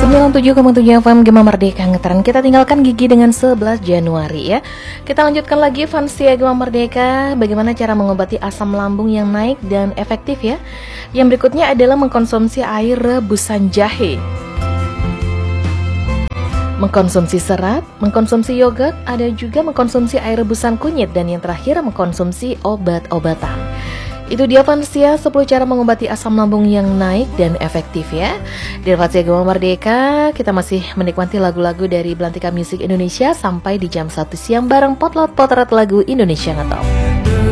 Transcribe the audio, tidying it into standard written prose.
97,7 FM Gema Merdeka Ngetren. Kita tinggalkan gigi dengan 11 Januari ya. Kita lanjutkan lagi Fansia Gema Merdeka. Bagaimana cara mengobati asam lambung yang naik dan efektif ya. Yang berikutnya adalah mengkonsumsi air rebusan jahe, mengkonsumsi serat, mengkonsumsi yogurt, ada juga mengkonsumsi air rebusan kunyit, dan yang terakhir mengkonsumsi obat-obatan. Itu dia Fansia 10 cara mengobati asam lambung yang naik dan efektif ya. Di Fansia Gema Merdeka kita masih menikmati lagu-lagu dari Belantika Musik Indonesia sampai di jam 1 siang bareng Potlot Potret Lagu Indonesia Ngetop.